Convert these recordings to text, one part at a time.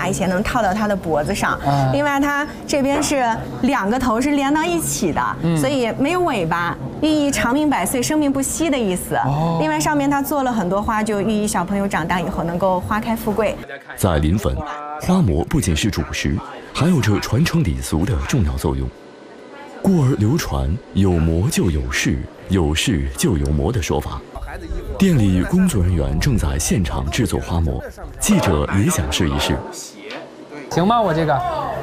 大一些，能套到它的脖子上。另外，它这边是2个头是连到一起的，所以没有尾巴，寓意长命百岁、生命不息的意思。另外，上面它做了很多花，就寓意小朋友长大以后能够花开富贵。 在临汾，花馍不仅是主食，还有着传承礼俗的重要作用。故而流传“有馍就有事，有事就有馍”的说法。店里工作人员正在现场制作花馍，记者也想试一试。 行吗？我这个？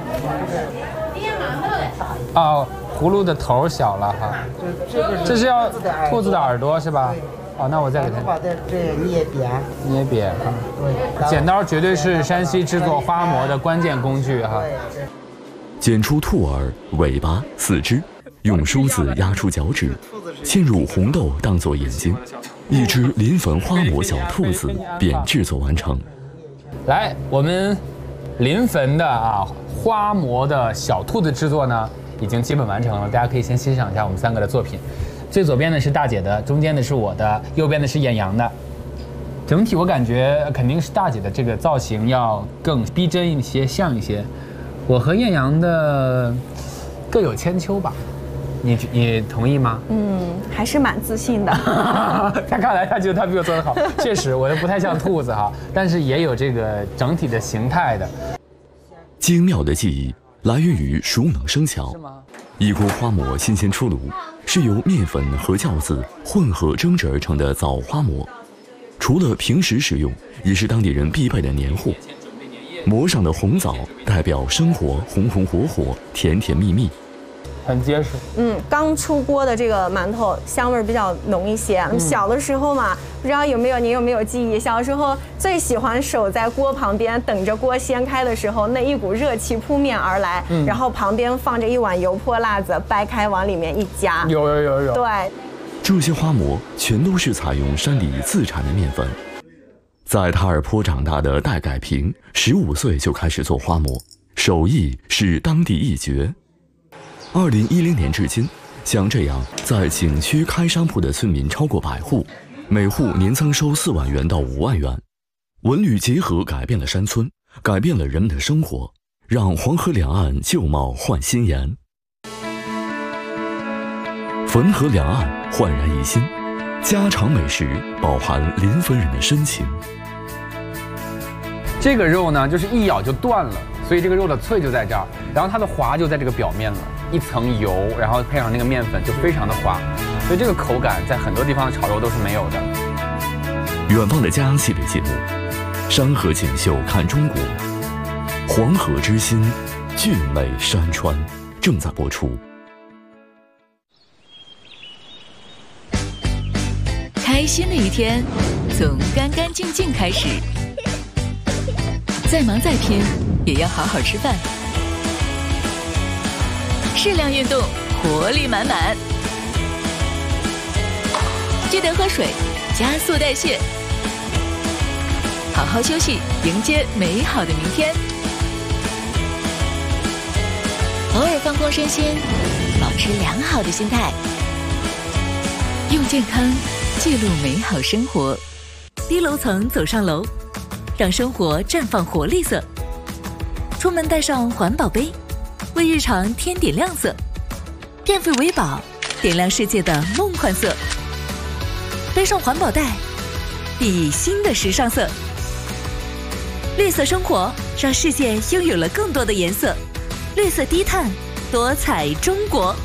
哦，葫芦的头小了哈。这是要兔子的耳朵是吧？哦，那我再给它把这捏扁。 捏扁哈。对，剪刀绝对是山西制作花馍的关键工具哈。 剪出兔耳、尾巴、四肢，用梳子压出脚趾，嵌入红豆当作眼睛，一只临汾花馍小兔子便制作完成。 来，我们临汾的花馍的小兔子制作呢，已经基本完成了。大家可以先欣赏一下我们3个的作品。最左边的是大姐的，中间的是我的，右边的是艳阳的。整体我感觉肯定是大姐的这个造型要更逼真一些，像一些。我和艳阳的各有千秋吧，你同意吗？ 还是蛮自信的。 他看来他觉得他比我做得好，确实我的不太像兔子哈，但是也有这个整体的形态的。 精妙的技艺来源于熟能生巧。一锅花馍新鲜出炉，是由面粉和酵子混合蒸制而成的枣花馍。除了平时食用，也是当地人必备的年货。馍上的红枣代表生活红红火火、甜甜蜜蜜， 很结实。 刚出锅的这个馒头香味比较浓一些。小的时候嘛，不知道你有没有记忆？小时候最喜欢守在锅旁边，等着锅掀开的时候，那一股热气扑面而来，然后旁边放着一碗油泼辣子，掰开往里面一夹。 有。 对， 这些花馍全都是采用山里自产的面粉。在塔尔坡长大的戴改平，15岁就开始做花馍，手艺是当地一绝。2010年至今，像这样在景区开商铺的村民超过100户，每户年增收4万元到5万元。文旅结合改变了山村，改变了人们的生活，让黄河两岸旧貌换新颜。汾河两岸焕然一新，家常美食饱含临汾人的深情。 这个肉呢，就是一咬就断了，所以这个肉的脆就在这儿，然后它的滑就在这个表面了，一层油，然后配上那个面粉就非常的滑，所以这个口感在很多地方的炒肉都是没有的。 远方的家系列节目，山河锦绣看中国，黄河之心，俊美山川正在播出。 开心的一天从干干净净开始，再忙再拼也要好好吃饭，适量运动，活力满满，记得喝水，加速代谢，好好休息，迎接美好的明天。偶尔放空身心，保持良好的心态，用健康记录美好生活。低楼层走上楼，让生活绽放活力色。出门带上环保杯，为日常添点亮色。变废为宝，点亮世界的梦幻色。背上环保袋，熠熠新的时尚色。绿色生活，让世界拥有了更多的颜色。绿色低碳，多彩中国。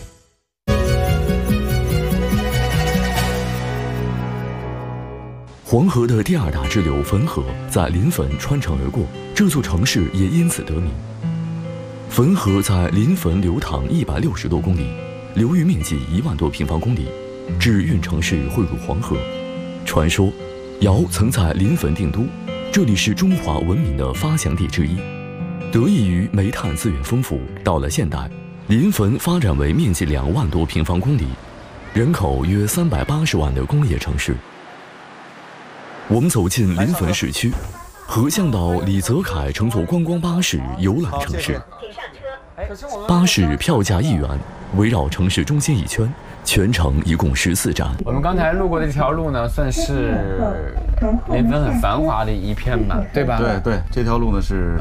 黄河的第2大支流汾河在临汾穿城而过，这座城市也因此得名。汾河在临汾流淌160多公里，流域面积1万多平方公里，至运城市汇入黄河。传说，尧曾在临汾定都，这里是中华文明的发祥地之一。得益于煤炭资源丰富，到了现代，临汾发展为面积2万多平方公里，人口约380万的工业城市。我们走进临汾市区，和向导李泽楷乘坐观光巴士游览城市。巴士票价1元，围绕城市中心一圈，全程一共14站。 我们刚才路过的这条路呢，算是临汾很繁华的一片吧，对吧？ 对，这条路呢是